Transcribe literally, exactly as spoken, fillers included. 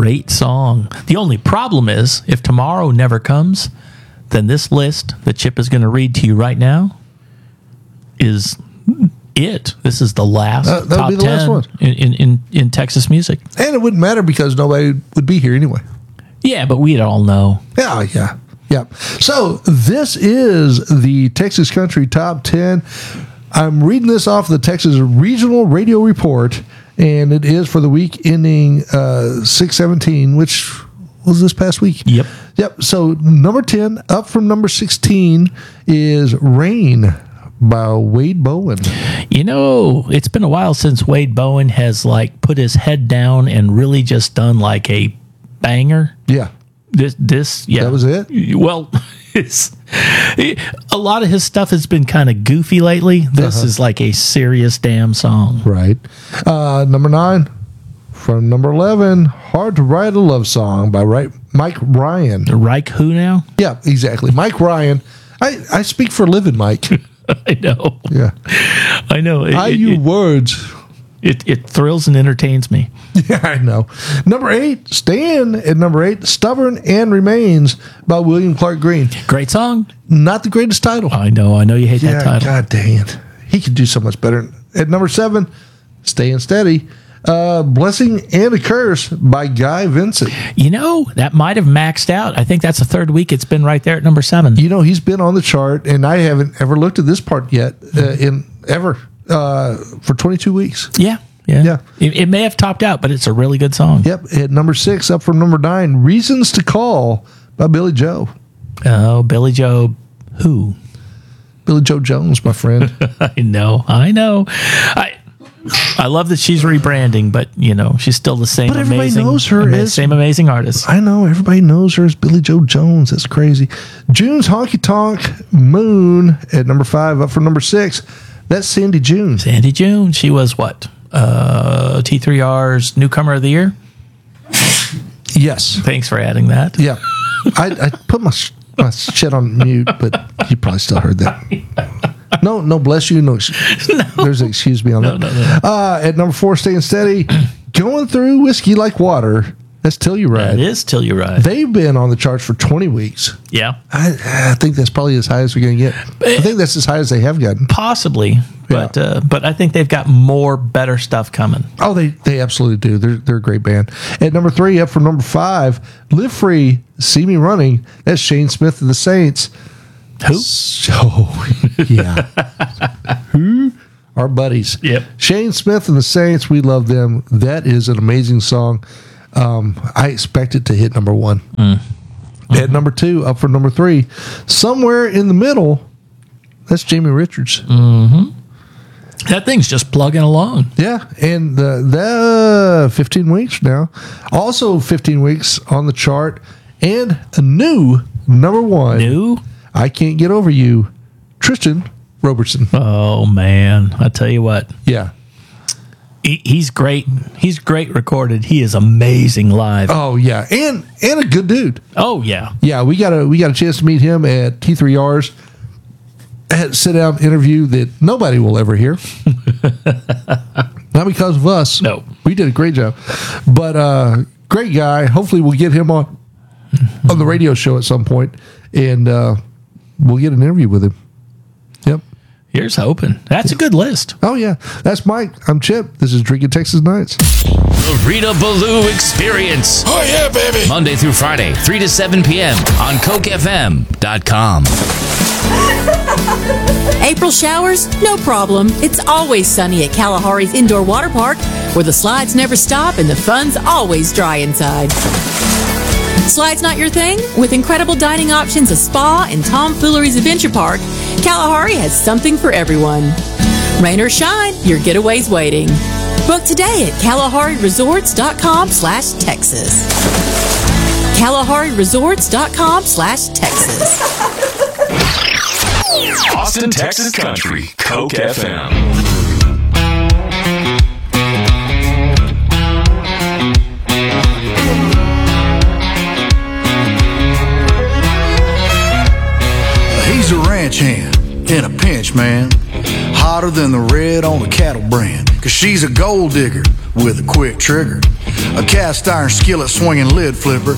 great song. The only problem is, if tomorrow never comes, then this list that Chip is going to read to you right now is it. This is the last Uh, that would top be the ten last one. in, in, in, in Texas music. And it wouldn't matter because nobody would be here anyway. Yeah, but we'd all know. Yeah, yeah, yeah. So this is the Texas Country Top ten. I'm reading this off the Texas Regional Radio Report, and it is for the week ending uh, six seventeen, which was this past week. Yep. Yep. So number ten, up from number sixteen, is Rain by Wade Bowen. You know, it's been a while since Wade Bowen has like put his head down and really just done like a banger. Yeah. This, this, yeah, That was it? Well, it's a lot of his stuff has been kind of goofy lately. This Uh-huh. is like a serious damn song. Right. Uh, number nine, from number eleven, Hard to Write a Love Song by Ri- Mike Ryan. Reich who now? Yeah, exactly. Mike Ryan. I, I speak for a living, Mike. I know. Yeah. I know. It, I it, use it, words. it, it thrills and entertains me. Yeah, I know. Number eight, staying at number eight, Stubborn and Remains by William Clark Green. Great song. Not the greatest title. I know. I know you hate yeah, that title. God dang it. He could do so much better. At number seven, Staying Steady, uh, Blessing and a Curse by Guy Vincent. You know, that might have maxed out. I think that's the third week it's been right there at number seven. You know, he's been on the chart, and I haven't ever looked at this part yet uh, in ever uh, for twenty-two weeks. Yeah. Yeah. Yeah. It, it may have topped out, but it's a really good song. Yep. At number six, up from number nine, Reasons to Call by Billy Joe. Oh, Billy Joe, who? Billy Joe Jones, my friend. I know. I know. I I love that she's rebranding, but, you know, she's still the same But everybody amazing, knows her ama- as- same amazing artist. I know. Everybody knows her as Billy Joe Jones. That's crazy. June's Honky Tonk Moon at number five, up from number six. That's Sandy June. Sandy June, she was what? Uh, T three R's Newcomer of the Year? Yes. Thanks for adding that. Yeah. I, I put my, sh- my shit on mute, but you probably still heard that. No, no, bless you. No, no. There's an excuse me on No, that. no, no. Uh, at number four, Staying Steady, Going Through Whiskey Like Water. That's Till You Ride. It is Till You Ride. They've been on the charts for twenty weeks. Yeah. I, I think that's probably as high as we're going to get. I think that's as high as they have gotten. Possibly. But Yeah. uh, but I think they've got more better stuff coming. Oh, they they absolutely do. They're they're a great band. At number three, up from number five, Live Free, See Me Running. That's Shane Smith and the Saints. Who? So yeah, who? Our buddies. Yep. Shane Smith and the Saints. We love them. That is an amazing song. Um, I expect it to hit number one. Mm. At number two, up from number three, Somewhere in the Middle. That's Jamie Richards. Mm. That thing's just plugging along. Yeah, and the, the fifteen weeks now. Also fifteen weeks on the chart, and a new number one. New? I Can't Get Over You, Tristan Robertson. Oh, man. I tell you what. Yeah. He, he's great. He's great recorded. He is amazing live. Oh yeah, and and a good dude. Oh, yeah. Yeah, we got a we got a chance to meet him at T three R's. I had a sit down interview that nobody will ever hear. Not because of us. No. We did a great job. But uh great guy. Hopefully we'll get him on on the radio show at some point, and uh we'll get an interview with him. Yep. Here's hoping. That's a good list. Oh yeah. That's Mike. I'm Chip. This is Drinking Texas Nights. The Rita Ballou Experience. Oh, yeah, baby. Monday through Friday, three to seven p.m. on coke f m dot com. April showers? No problem. It's always sunny at Kalahari's Indoor Water Park, where the slides never stop and the fun's always dry inside. Slides not your thing? With incredible dining options, a spa, and Tomfoolery's Adventure Park, Kalahari has something for everyone. Rain or shine, your getaway's waiting. Book today at Kalahari Resorts dot com slash Texas. Kalahari Resorts dot com slash Texas. Austin, Texas Country, Coke F M. He's a ranch hand in a pinch, man. Hotter than the red on a cattle brand. Cause she's a gold digger with a quick trigger. a cast iron skillet swinging lid flipper,